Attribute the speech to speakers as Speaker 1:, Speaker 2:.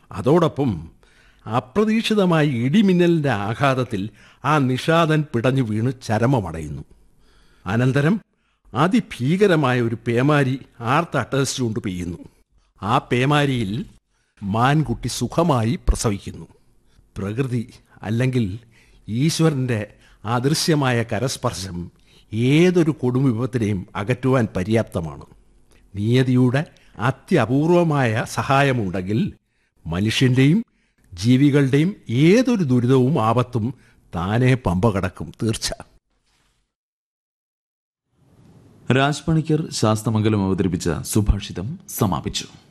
Speaker 1: അതോടൊപ്പം അപ്രതീക്ഷിതമായി ഇടിമിന്നലിൻ്റെ ആഘാതത്തിൽ ആ നിഷാദൻ പിടഞ്ഞു വീണ് ചരമമടയുന്നു. അനന്തരം അതിഭീകരമായ ഒരു പേമാരി ആർത്തട്ടഹസിച്ചുകൊണ്ട് പെയ്യുന്നു. ആ പേമാരിയിൽ മാൻകുട്ടി സുഖമായി പ്രസവിക്കുന്നു. പ്രകൃതി അല്ലെങ്കിൽ ഈശ്വരൻ്റെ അദൃശ്യമായ കരസ്പർശം ഏതൊരു കൊടുംവിപത്തിനെയും അകറ്റുവാൻ പര്യാപ്തമാണ്. നിയതിയുടെ അത്യപൂർവമായ സഹായമുണ്ടെങ്കിൽ മനുഷ്യൻ്റെയും ജീവികളുടെയും ഏതൊരു ദുരിതവും ആപത്തും താനേ പമ്പ കടക്കും, തീർച്ച.
Speaker 2: രാജ് പണിക്കർ ശാസ്തമംഗലം അവതരിപ്പിച്ച സുഭാഷിതം സമാപിച്ചു.